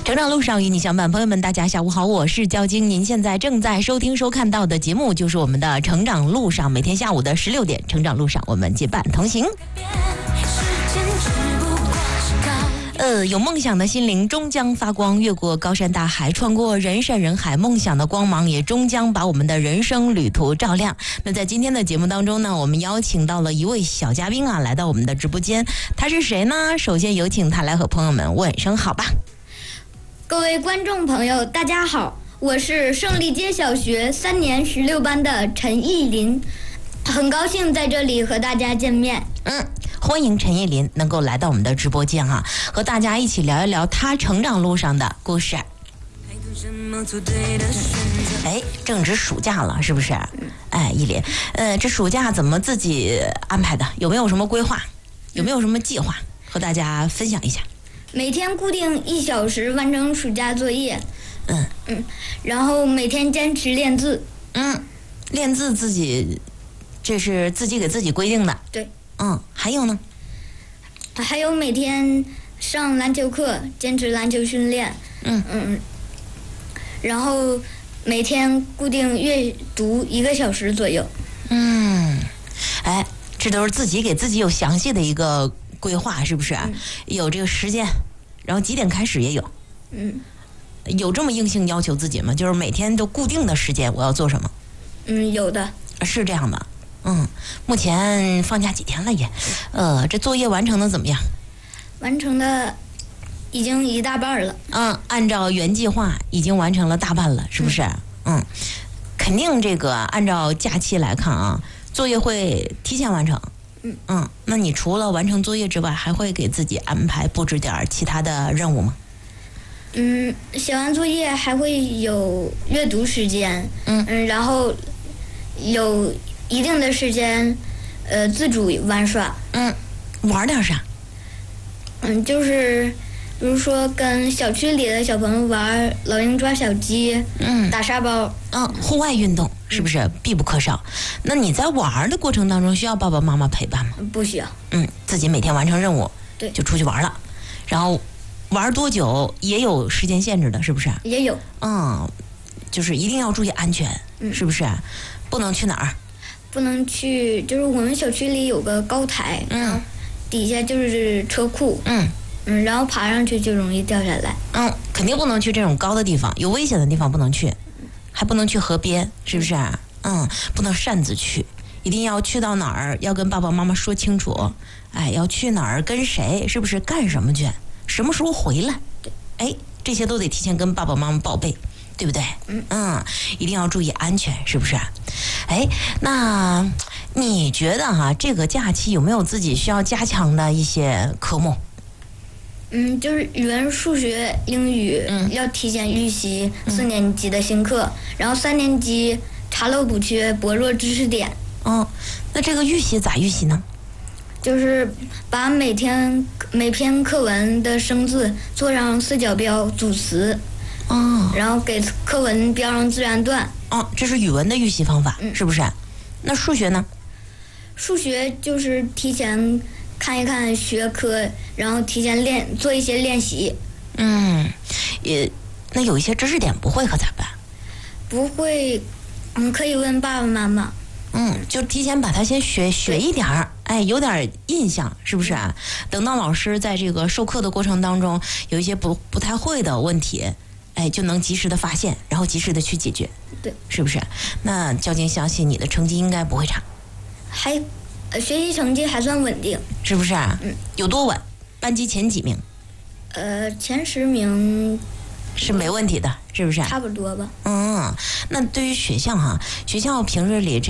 成长路上与你相伴，朋友们，大家下午好，我是焦晶。您现在正在收听收看到的节目就是我们的成长路上，每天下午的16点，成长路上我们结伴同行。有梦想的心灵终将发光，越过高山大海，穿过人山人海，梦想的光芒也终将把我们的人生旅途照亮。那在今天的节目当中呢，我们邀请到了一位小嘉宾啊，来到我们的直播间。他是谁呢？首先有请他来和朋友们问声好吧。 各位观众朋友，大家好，我是胜利街小学3年16班的陈艺林，很高兴在这里和大家见面。 欢迎陈艺林能够来到我们的直播间啊，和大家一起聊一聊他成长路上的故事。正值暑假了，是不是？艺林，这暑假怎么自己安排的？有没有什么规划？有没有什么计划？和大家分享一下。 每天固定1小时完成暑假作业。然后每天坚持练字。练字自己，这是自己给自己规定的。对。还有呢？还有每天上篮球课，坚持篮球训练。然后每天固定阅读1个小时左右。 这都是自己给自己有详细的一个规划，是不是？有这个时间，然后几点开始也有。有这么硬性要求自己吗？就是每天都固定的时间我要做什么？ 有的。是这样的。 目前放假几天了也？这作业完成的怎么样？ 完成的已经一大半了。 按照原计划已经完成了大半了，是不是？肯定这个按照假期来看啊，作业会提前完成。那你除了完成作业之外，还会给自己安排布置点其他的任务吗？ 写完作业还会有阅读时间。然后有一定的时间，自主玩耍。 玩点啥？ 就是比如说跟小区里的小朋友玩老鹰抓小鸡，打沙包。户外运动是不是必不可少？那你在玩的过程当中需要爸爸妈妈陪伴吗？不需要。自己每天完成任务，对，就出去玩了。然后玩多久也有时间限制的，是不是？也有。就是一定要注意安全，是不是？不能去哪儿？不能去，就是我们小区里有个高台，底下就是车库，然后爬上去就容易掉下来。肯定不能去这种高的地方，有危险的地方不能去，还不能去河边，是不是？不能擅自去，一定要去到哪儿要跟爸爸妈妈说清楚，要去哪儿跟谁，是不是干什么去，什么时候回来，这些都得提前跟爸爸妈妈报备。对不对？一定要注意安全，是不是？那你觉得这个假期有没有自己需要加强的一些科目？就是语文、数学、英语，要提前预习4年级的新课，然后3年级查漏补缺，薄弱知识点。那这个预习咋预习呢？就是把每篇课文的生字做上4角标组词。然后给课文标上自然段。这是语文的预习方法，是不是？那数学呢？数学就是提前看一看学科，然后提前做一些练习。那有一些知识点不会可咋办？不会，可以问爸爸妈妈。就提前把它先学一点儿，有点印象，是不是？等到老师在这个授课的过程当中，有一些不太会的问题。就能及时的发现，然后及时的去解决，对，是不是？那焦晶相信你的成绩应该不会差，学习成绩还算稳定，是不是？有多稳？班级前几名？前10名是没问题的，是不是？差不多吧。那对于学校学校平日里